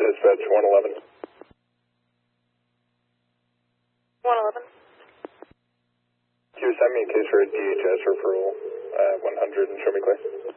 dispatch 111. 111. Can you send me a case for a DHS referral at 100 and show me clear?